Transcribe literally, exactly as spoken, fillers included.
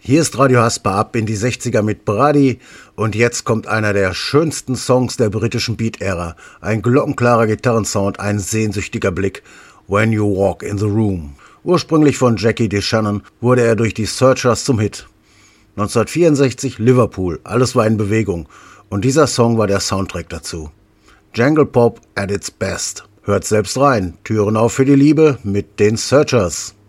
Hier ist Radio Haspa ab in die sechziger mit Brady und jetzt kommt einer der schönsten Songs der britischen Beat-Ära. Ein glockenklarer Gitarrensound, ein sehnsüchtiger Blick. When You Walk in the Room. Ursprünglich von Jackie DeShannon wurde er durch die Searchers zum Hit. neunzehnhundertvierundsechzig Liverpool, alles war in Bewegung und dieser Song war der Soundtrack dazu. Jangle Pop at its best. Hört selbst rein, Türen auf für die Liebe mit den Searchers.